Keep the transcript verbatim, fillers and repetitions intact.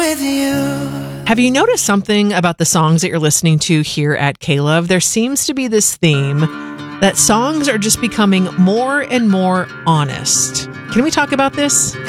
with you. Have you noticed something about the songs that you're listening to here at K-Love? There seems to be this theme that songs are just becoming more and more honest. Can we talk about this?